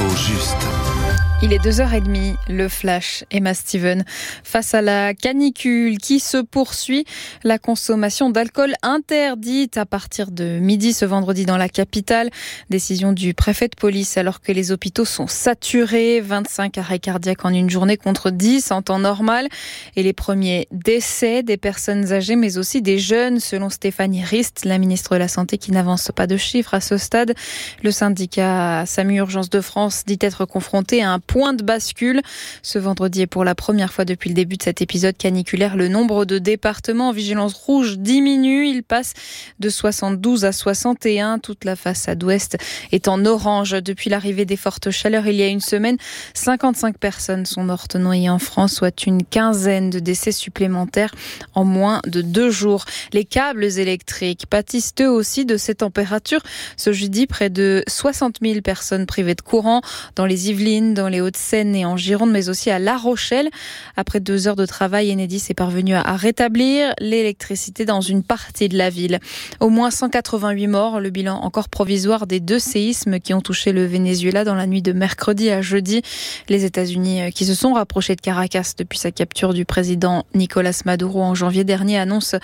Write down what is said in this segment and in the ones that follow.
L'info juste. Il est 2h30, le flash. Emma Steven. Face à la canicule qui se poursuit, la consommation d'alcool interdite à partir de midi ce vendredi dans la capitale. Décision du préfet de police alors que les hôpitaux sont saturés. 25 arrêts cardiaques en une journée contre 10 en temps normal. Et les premiers décès des personnes âgées mais aussi des jeunes selon Stéphanie Rist, la ministre de la Santé qui n'avance pas de chiffres à ce stade. Le syndicat SAMU Urgences de France dit être confronté à un point de bascule. Ce vendredi et pour la première fois depuis le début de cet épisode caniculaire, le nombre de départements en vigilance rouge diminue. Il passe de 72 à 61. Toute la façade ouest est en orange. Depuis l'arrivée des fortes chaleurs il y a une semaine, 55 personnes sont mortes noyées en France, soit une quinzaine de décès supplémentaires en moins de 2 jours. Les câbles électriques pâtissent eux aussi de ces températures. Ce jeudi, près de 60 000 personnes privées de courant dans les Yvelines, dans les Hauts-de-Seine et en Gironde, mais aussi à La Rochelle. Après 2 heures de travail, Enedis est parvenu à rétablir l'électricité dans une partie de la ville. Au moins 188 morts, le bilan encore provisoire des 2 séismes qui ont touché le Venezuela dans la nuit de mercredi à jeudi. Les États-Unis, qui se sont rapprochés de Caracas depuis sa capture du président Nicolas Maduro en janvier dernier, annoncent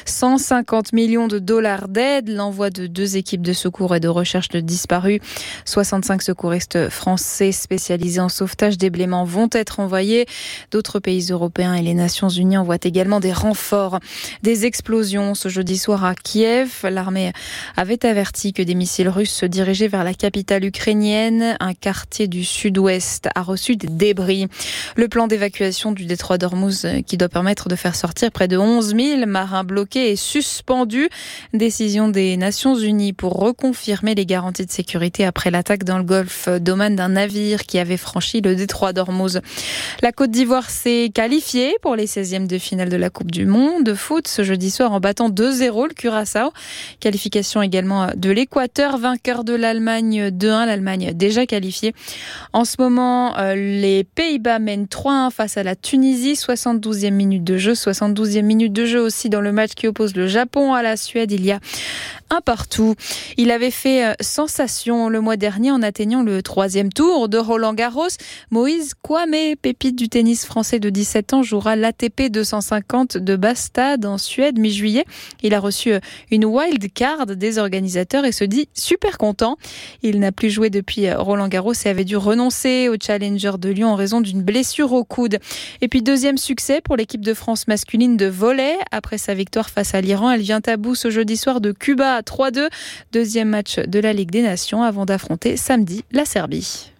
150 millions de dollars d'aide, l'envoi de 2 équipes de secours et de recherche de disparus. 65 secouristes français spécialisés en sauvetage des blêments vont être envoyés. D'autres pays européens et les Nations Unies envoient également des renforts. Des explosions ce jeudi soir à Kiev. L'armée avait averti que des missiles russes se dirigeaient vers la capitale ukrainienne. Un quartier du sud-ouest a reçu des débris. Le plan d'évacuation du détroit d'Ormuz qui doit permettre de faire sortir près de 11 000 marins bloqués est suspendu. Décision des Nations Unies pour reconfirmer les garanties de sécurité après l'attaque dans le golfe d'Oman d'un navire qui avait franchi le détroit d'Ormuz. La Côte d'Ivoire s'est qualifiée pour les 16e de finale de la Coupe du Monde de foot ce jeudi soir en battant 2-0 le Curaçao. Qualification également de l'Équateur, vainqueur de l'Allemagne 2-1, l'Allemagne déjà qualifiée. En ce moment, les Pays-Bas mènent 3-1 face à la Tunisie, 72e minute de jeu, 72e minute de jeu aussi dans le match qui oppose le Japon à la Suède. Il y a un partout. Il avait fait sensation le mois dernier en atteignant le 3e tour de Roland-Garros. Moïse Kwame, pépite du tennis français de 17 ans, jouera l'ATP 250 de Bastad en Suède mi-juillet. Il a reçu une wild card des organisateurs et se dit super content. Il n'a plus joué depuis Roland-Garros et avait dû renoncer au Challenger de Lyon en raison d'une blessure au coude. Et puis 2e succès pour l'équipe de France masculine de volley. Après sa victoire face à l'Iran, elle vient à bout ce jeudi soir de Cuba à 3-2. 2e match de la Ligue des Nations avant d'affronter samedi la Serbie.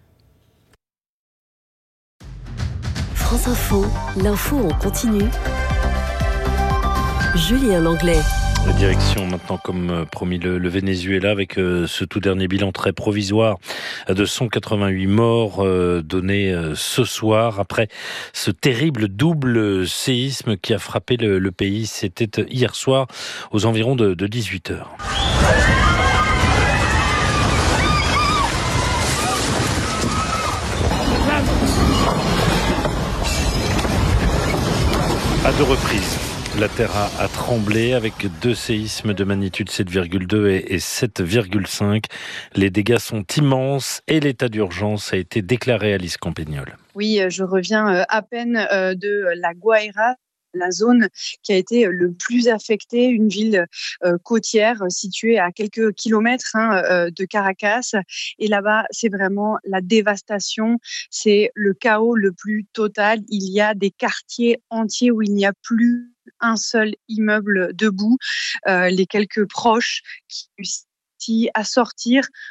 France Info, l'info en continu. Julien Langlais. Direction maintenant, comme promis, le Venezuela avec ce tout dernier bilan très provisoire de 188 morts donné ce soir après ce terrible double séisme qui a frappé le pays. C'était hier soir aux environs de 18h. À 2 reprises. La terre a tremblé avec 2 séismes de magnitude 7,2 et 7,5. Les dégâts sont immenses et l'état d'urgence a été déclaré. Alice Campagnol. Oui, je reviens à peine de La Guaira, la zone qui a été le plus affectée, une ville côtière située à quelques kilomètres de Caracas. Et là-bas, c'est vraiment la dévastation, c'est le chaos le plus total. Il y a des quartiers entiers où il n'y a plus un seul immeuble debout. Les quelques proches qui réussissent à sortir